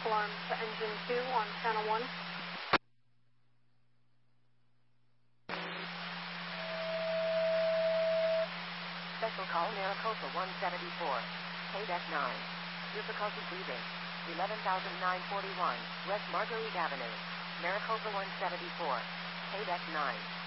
alarm to engine 2 on channel 1. Special call Maricopa 174. KDEC 9. Difficulty breathing. 11,941 West Marguerite Avenue. Maricopa 174. KDEC 9.